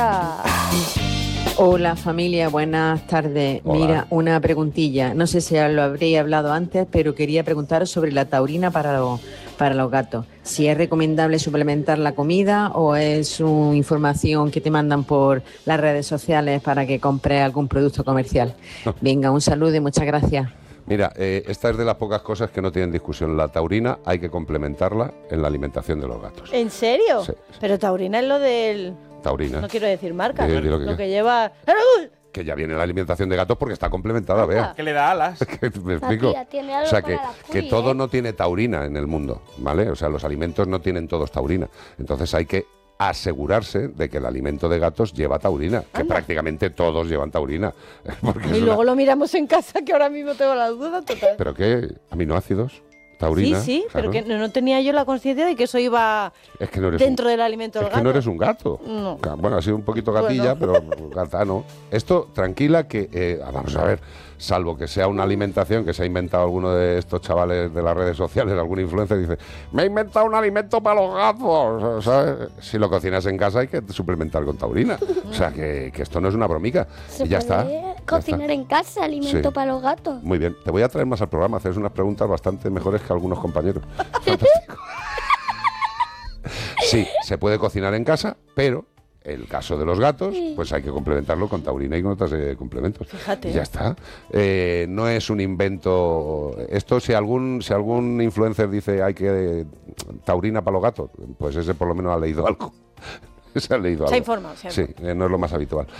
Hola familia, buenas tardes. Hola. Mira, una preguntilla. No sé si lo habréis hablado antes, pero quería preguntaros sobre la taurina para los gatos. Si es recomendable suplementar la comida o es una información que te mandan por las redes sociales para que compres algún producto comercial. Venga, un saludo y muchas gracias. Mira, esta es de las pocas cosas que no tienen discusión. La taurina hay que complementarla en la alimentación de los gatos. ¿En serio? Sí. Pero taurina es lo del... Taurina. No quiero decir marca, Di lo lo que que lleva... Que ya viene en la alimentación de gatos porque está complementada, vea. Que le da alas. ¿Me explico? tía tiene algo O sea, para la que pui, todo ¿eh? no tiene taurina en el mundo, ¿vale? O sea, los alimentos no tienen todos taurina. Entonces hay que asegurarse de que el alimento de gatos lleva taurina, que prácticamente todos llevan taurina. Porque Y luego lo miramos en casa, que ahora mismo tengo la duda total. ¿Pero qué? ¿Aminoácidos? ¿Taurina? Sí, Claro. pero que no tenía yo la conciencia de que eso iba Es que no eres dentro del alimento del Es gato. que no eres un gato. No. Bueno, ha sido un poquito gatilla, pero gata no. Esto, tranquila, que vamos a ver, salvo que sea una alimentación que se ha inventado alguno de estos chavales de las redes sociales, algún influencer dice, me he inventado un alimento para los gatos. ¿Sabes? Si lo cocinas en casa hay que suplementar con taurina. O sea, que esto no es una bromica. ¿Se Y ya está. puede ya cocinar está. en casa alimento Sí. para los gatos? Muy bien. Te voy a traer más al programa, haces unas preguntas bastante mejores que algunos compañeros. Fantástico. Sí, se puede cocinar en casa, pero el caso de los gatos, pues hay que complementarlo con taurina y con otros complementos. Fíjate. Y ya está. No es un invento. Esto, si algún influencer dice hay que taurina para los gatos, pues ese por lo menos ha leído algo. Se ha leído Se ha algo. informado, se ha Sí, no es lo más habitual.